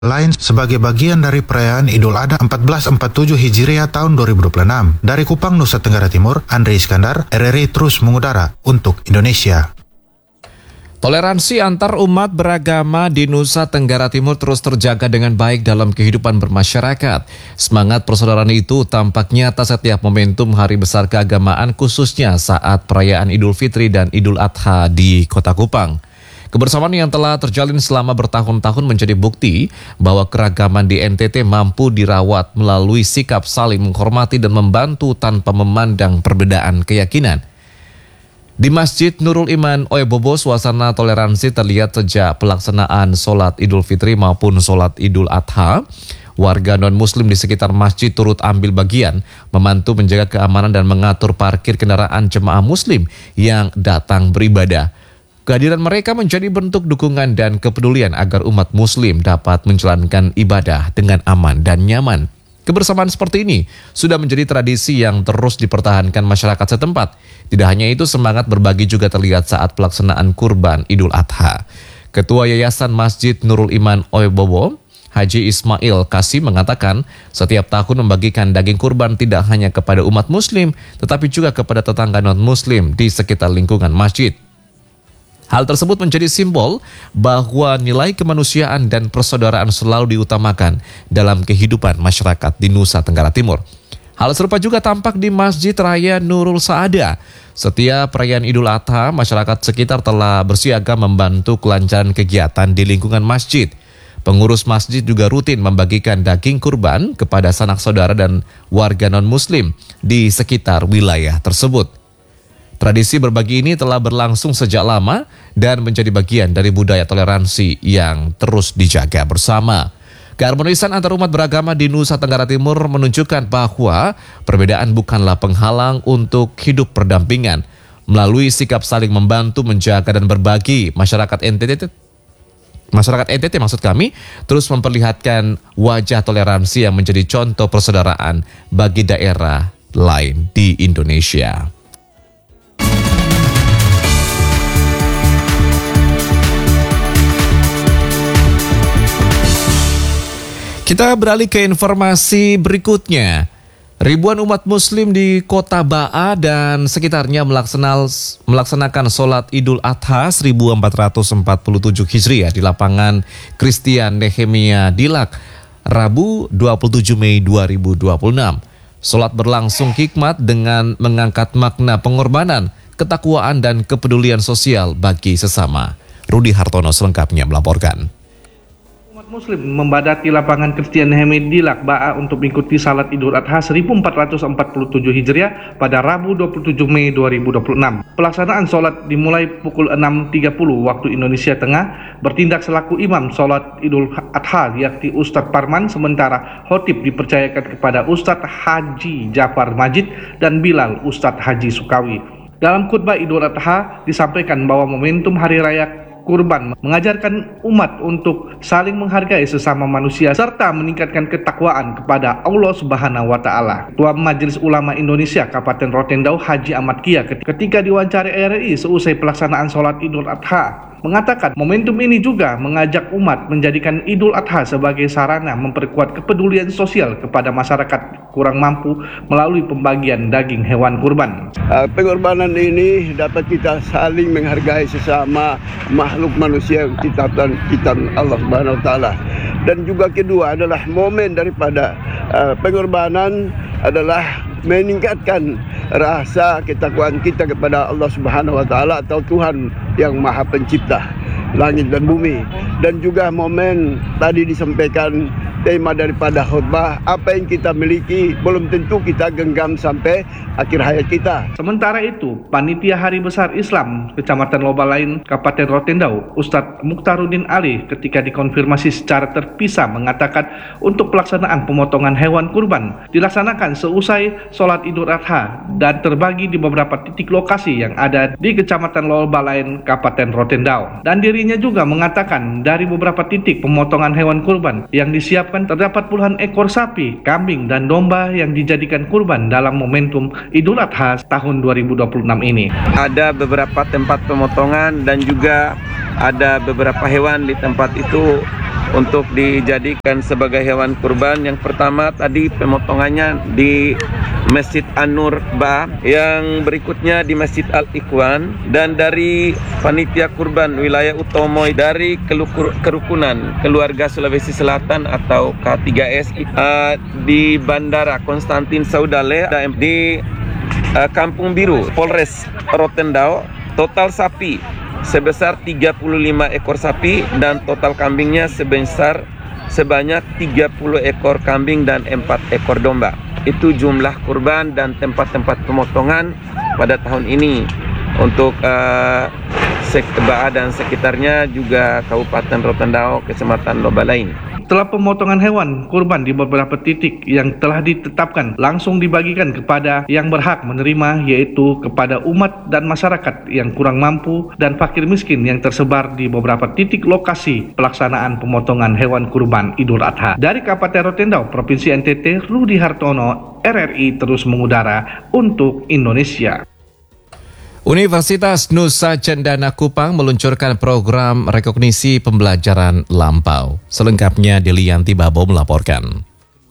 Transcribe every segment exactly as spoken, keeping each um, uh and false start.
lain sebagai bagian dari perayaan Idul Adha seribu empat ratus empat puluh tujuh Hijriah tahun dua ribu dua puluh enam. Dari Kupang, Nusa Tenggara Timur, Andre Iskandar, R R I terus mengudara untuk Indonesia. Toleransi antar umat beragama di Nusa Tenggara Timur terus terjaga dengan baik dalam kehidupan bermasyarakat. Semangat persaudaraan itu tampak nyata setiap momentum hari besar keagamaan, khususnya saat perayaan Idul Fitri dan Idul Adha di Kota Kupang. Kebersamaan yang telah terjalin selama bertahun-tahun menjadi bukti bahwa keragaman di N T T mampu dirawat melalui sikap saling menghormati dan membantu tanpa memandang perbedaan keyakinan. Di Masjid Nurul Iman Oebobo, suasana toleransi terlihat sejak pelaksanaan sholat Idul Fitri maupun sholat Idul Adha. Warga non-muslim di sekitar masjid turut ambil bagian, membantu menjaga keamanan dan mengatur parkir kendaraan jemaah muslim yang datang beribadah. Kehadiran mereka menjadi bentuk dukungan dan kepedulian agar umat muslim dapat menjalankan ibadah dengan aman dan nyaman. Kebersamaan seperti ini sudah menjadi tradisi yang terus dipertahankan masyarakat setempat. Tidak hanya itu, semangat berbagi juga terlihat saat pelaksanaan kurban Idul Adha. Ketua Yayasan Masjid Nurul Iman Oebobo, Haji Ismail Kasih, mengatakan setiap tahun membagikan daging kurban tidak hanya kepada umat muslim, tetapi juga kepada tetangga non-muslim di sekitar lingkungan masjid. Hal tersebut menjadi simbol bahwa nilai kemanusiaan dan persaudaraan selalu diutamakan dalam kehidupan masyarakat di Nusa Tenggara Timur. Hal serupa juga tampak di Masjid Raya Nurul Saada. Setiap perayaan Idul Adha, masyarakat sekitar telah bersiaga membantu kelancaran kegiatan di lingkungan masjid. Pengurus masjid juga rutin membagikan daging kurban kepada sanak saudara dan warga non-muslim di sekitar wilayah tersebut. Tradisi berbagi ini telah berlangsung sejak lama dan menjadi bagian dari budaya toleransi yang terus dijaga bersama. Keharmonisan antar umat beragama di Nusa Tenggara Timur menunjukkan bahwa perbedaan bukanlah penghalang untuk hidup berdampingan. Melalui sikap saling membantu, menjaga dan berbagi, masyarakat N T T Masyarakat N T T maksud kami terus memperlihatkan wajah toleransi yang menjadi contoh persaudaraan bagi daerah lain di Indonesia. Kita beralih ke informasi berikutnya. Ribuan umat muslim di Kota Ba'a dan sekitarnya melaksanakan sholat Idul Adha seribu empat ratus empat puluh tujuh Hijriah di lapangan Christian Nehemia Dilak, Rabu dua puluh tujuh Mei dua ribu dua puluh enam. Sholat berlangsung hikmat dengan mengangkat makna pengorbanan, ketakwaan dan kepedulian sosial bagi sesama. Rudi Hartono selengkapnya melaporkan. Muslim membadati lapangan Christian Nehemia Dilak Ba'a untuk mengikuti salat Idul Adha seribu empat ratus empat puluh tujuh Hijriah pada Rabu dua puluh tujuh Mei dua ribu dua puluh enam. Pelaksanaan salat dimulai pukul enam tiga puluh waktu Indonesia Tengah. Bertindak selaku imam salat Idul Adha yakni Ustadz Parman, sementara khotib dipercayakan kepada Ustadz Haji Jafar Majid dan Bilal Ustadz Haji Sukawi. Dalam khutbah Idul Adha disampaikan bahwa momentum hari raya kurban mengajarkan umat untuk saling menghargai sesama manusia serta meningkatkan ketakwaan kepada Allah Subhanahu wa taala. Ketua Majelis Ulama Indonesia Kabupaten Rotendau Haji Ahmad Kia ketika diwawancari R R I seusai pelaksanaan sholat Idul Adha mengatakan momentum ini juga mengajak umat menjadikan Idul Adha sebagai sarana memperkuat kepedulian sosial kepada masyarakat kurang mampu melalui pembagian daging hewan kurban. Uh, pengorbanan ini dapat kita saling menghargai sesama makhluk manusia yang ciptaan ciptaan Allah Subhanahu wa taala. Dan juga kedua adalah momen daripada uh, pengorbanan adalah meningkatkan rasa ketakwaan kita kepada Allah Subhanahu wa taala atau Tuhan yang Maha Pencipta langit dan bumi. Dan juga momen tadi disampaikan tema daripada khutbah, apa yang kita miliki belum tentu kita genggam sampai akhir hayat kita. Sementara itu, Panitia Hari Besar Islam Kecamatan Lobalain Kabupaten Rotendau, Ustadz Mukhtaruddin Ali ketika dikonfirmasi secara terpisah mengatakan untuk pelaksanaan pemotongan hewan kurban dilaksanakan seusai sholat Idul Adha dan terbagi di beberapa titik lokasi yang ada di Kecamatan Lobalain Kabupaten Rotendau. Dan dirinya juga mengatakan dari beberapa titik pemotongan hewan kurban yang disiapkan terdapat puluhan ekor sapi, kambing, dan domba yang dijadikan kurban dalam momentum Idul Adha tahun dua ribu dua puluh enam ini. Ada beberapa tempat pemotongan dan juga ada beberapa hewan di tempat itu untuk dijadikan sebagai hewan kurban. Yang pertama tadi pemotongannya di Masjid An-Nur Ba, yang berikutnya di Masjid Al-Ikhwan, dan dari panitia kurban wilayah Utomoy dari kerukunan keluarga Sulawesi Selatan atau K tiga S uh, di Bandara Konstantin Saudale di uh, Kampung Biru Polres Rotendao. Total sapi sebesar tiga puluh lima ekor sapi dan total kambingnya sebesar sebanyak tiga puluh ekor kambing dan empat ekor domba. Itu jumlah kurban dan tempat-tempat pemotongan pada tahun ini untuk uh, Sekba dan sekitarnya, juga Kabupaten Rotendao, Kecamatan Loba lain. Setelah pemotongan hewan kurban di beberapa titik yang telah ditetapkan langsung dibagikan kepada yang berhak menerima, yaitu kepada umat dan masyarakat yang kurang mampu dan fakir miskin yang tersebar di beberapa titik lokasi pelaksanaan pemotongan hewan kurban Idul Adha. Dari Kabupaten Rotendao, Provinsi N T T, Rudi Hartono, R R I terus mengudara untuk Indonesia. Universitas Nusa Cendana Kupang meluncurkan program rekognisi pembelajaran lampau. Selengkapnya Delianti Babo melaporkan.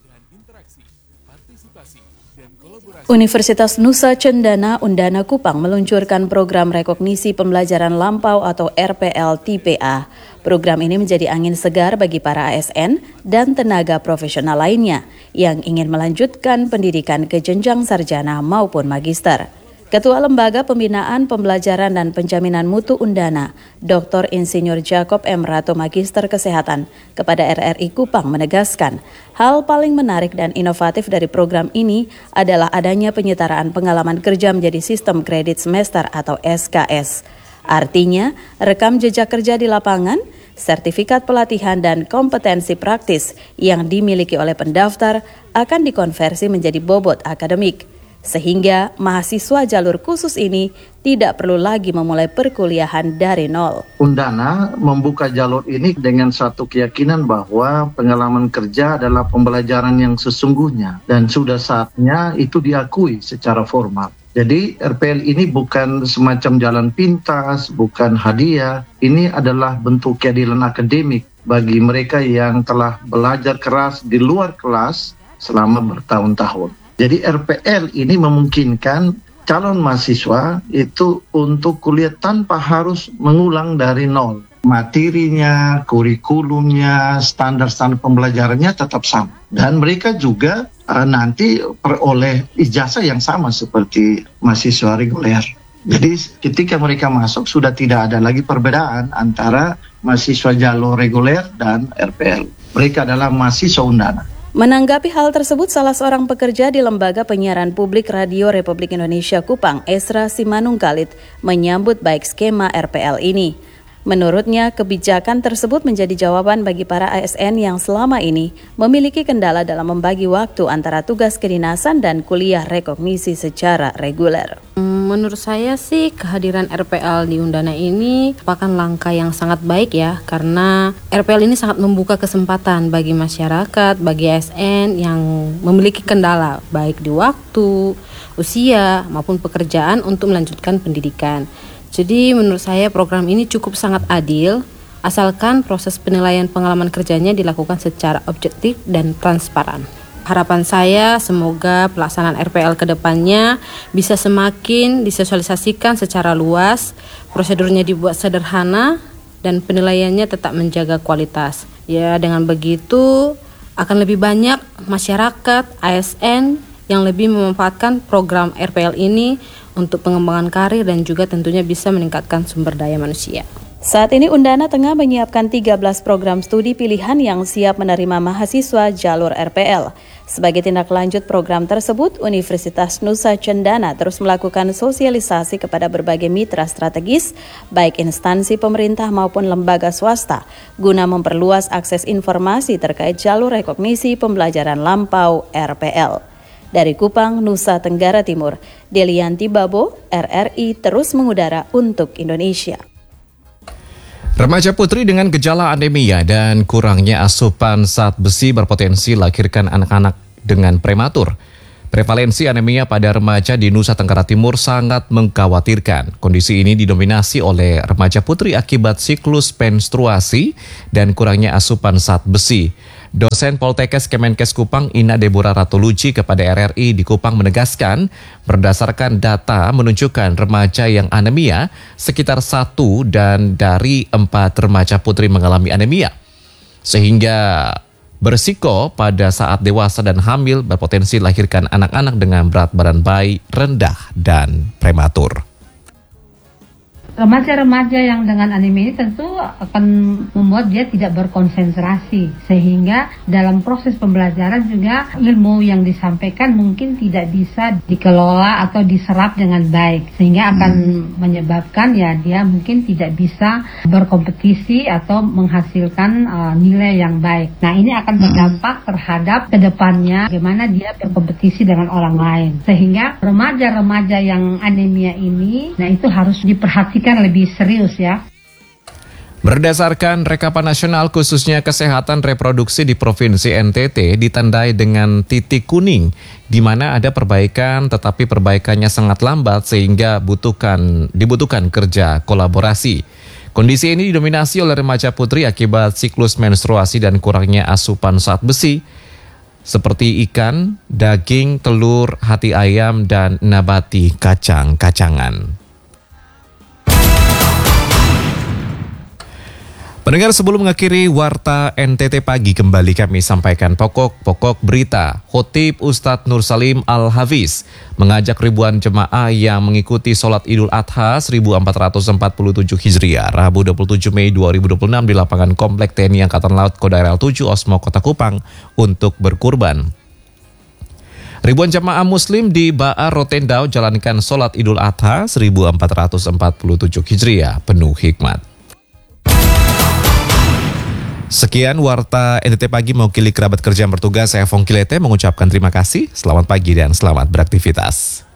Universitas Nusa Cendana Undana Kupang meluncurkan program rekognisi pembelajaran lampau atau R P L T P A. Program ini menjadi angin segar bagi para A S N dan tenaga profesional lainnya yang ingin melanjutkan pendidikan ke jenjang sarjana maupun magister. Ketua Lembaga Pembinaan Pembelajaran dan Penjaminan Mutu Undana, Doktor Insinyur Jacob M. Rato Magister Kesehatan, kepada R R I Kupang menegaskan, hal paling menarik dan inovatif dari program ini adalah adanya penyetaraan pengalaman kerja menjadi sistem kredit semester atau S K S. Artinya, rekam jejak kerja di lapangan, sertifikat pelatihan dan kompetensi praktis yang dimiliki oleh pendaftar akan dikonversi menjadi bobot akademik. Sehingga mahasiswa jalur khusus ini tidak perlu lagi memulai perkuliahan dari nol. Undana membuka jalur ini dengan satu keyakinan bahwa pengalaman kerja adalah pembelajaran yang sesungguhnya dan sudah saatnya itu diakui secara formal. Jadi R P L ini bukan semacam jalan pintas, bukan hadiah. Ini adalah bentuk keadilan akademik bagi mereka yang telah belajar keras di luar kelas selama bertahun-tahun. Jadi R P L ini memungkinkan calon mahasiswa itu untuk kuliah tanpa harus mengulang dari nol. Materinya, kurikulumnya, standar-standar pembelajarannya tetap sama. Dan mereka juga uh, nanti peroleh ijazah yang sama seperti mahasiswa reguler. Jadi ketika mereka masuk sudah tidak ada lagi perbedaan antara mahasiswa jalur reguler dan R P L. Mereka adalah mahasiswa Undana. Menanggapi hal tersebut, salah seorang pekerja di Lembaga Penyiaran Publik Radio Republik Indonesia Kupang, Esra Simanungkalit, menyambut baik skema R P L ini. Menurutnya, kebijakan tersebut menjadi jawaban bagi para A S N yang selama ini memiliki kendala dalam membagi waktu antara tugas kedinasan dan kuliah rekognisi secara reguler. Menurut saya sih kehadiran R P L di Undana ini merupakan langkah yang sangat baik ya, karena R P L ini sangat membuka kesempatan bagi masyarakat, bagi A S N yang memiliki kendala baik di waktu, usia maupun pekerjaan untuk melanjutkan pendidikan. Jadi menurut saya program ini cukup sangat adil, asalkan proses penilaian pengalaman kerjanya dilakukan secara objektif dan transparan. Harapan saya semoga pelaksanaan R P L ke depannya bisa semakin disosialisasikan secara luas, prosedurnya dibuat sederhana, dan penilaiannya tetap menjaga kualitas. Ya, dengan begitu akan lebih banyak masyarakat, A S N yang lebih memanfaatkan program R P L ini untuk pengembangan karir dan juga tentunya bisa meningkatkan sumber daya manusia. Saat ini Undana tengah menyiapkan tiga belas program studi pilihan yang siap menerima mahasiswa jalur R P L. Sebagai tindak lanjut program tersebut, Universitas Nusa Cendana terus melakukan sosialisasi kepada berbagai mitra strategis, baik instansi pemerintah maupun lembaga swasta, guna memperluas akses informasi terkait jalur rekognisi pembelajaran lampau R P L. Dari Kupang, Nusa Tenggara Timur, Delianti Babo, R R I terus mengudara untuk Indonesia. Remaja putri dengan gejala anemia dan kurangnya asupan zat besi berpotensi lahirkan anak-anak dengan prematur. Prevalensi anemia pada remaja di Nusa Tenggara Timur sangat mengkhawatirkan. Kondisi ini didominasi oleh remaja putri akibat siklus menstruasi dan kurangnya asupan zat besi. Dosen Poltekkes Kemenkes Kupang Ina Deborah Ratuluci kepada R R I di Kupang menegaskan, berdasarkan data menunjukkan remaja yang anemia sekitar satu dan dari empat remaja putri mengalami anemia. Sehingga berisiko pada saat dewasa dan hamil berpotensi lahirkan anak-anak dengan berat badan bayi rendah dan prematur. Remaja-remaja yang dengan anemia ini tentu akan membuat dia tidak berkonsentrasi, sehingga dalam proses pembelajaran juga ilmu yang disampaikan mungkin tidak bisa dikelola atau diserap dengan baik, sehingga akan menyebabkan ya dia mungkin tidak bisa berkompetisi atau menghasilkan uh, nilai yang baik. Nah, ini akan berdampak terhadap kedepannya bagaimana dia berkompetisi dengan orang lain, sehingga remaja-remaja yang anemia ini, nah itu harus diperhatikan lebih serius ya. Berdasarkan rekapan nasional khususnya kesehatan reproduksi di Provinsi N T T ditandai dengan titik kuning, di mana ada perbaikan tetapi perbaikannya sangat lambat sehingga butuhkan dibutuhkan kerja kolaborasi. Kondisi ini didominasi oleh remaja putri akibat siklus menstruasi dan kurangnya asupan zat besi seperti ikan, daging, telur, hati ayam, dan nabati kacang-kacangan. Pendengar, sebelum mengakhiri Warta N T T Pagi, kembali kami sampaikan pokok-pokok berita. Khotib Ustadz Nur Salim Al-Hafiz mengajak ribuan jemaah yang mengikuti sholat Idul Adha seribu empat ratus empat puluh tujuh Hijriah, Rabu dua puluh tujuh Mei dua ribu dua puluh enam di lapangan Komplek T N I Angkatan Laut Kodaral tujuh Osmo Kota Kupang untuk berkurban. Ribuan jemaah muslim di Baar Rotendao jalankan sholat Idul Adha seribu empat ratus empat puluh tujuh Hijriah penuh hikmat. Sekian Warta N T T Pagi mewakili kerabat kerja yang bertugas, saya Fong Kilete mengucapkan terima kasih, selamat pagi dan selamat beraktivitas.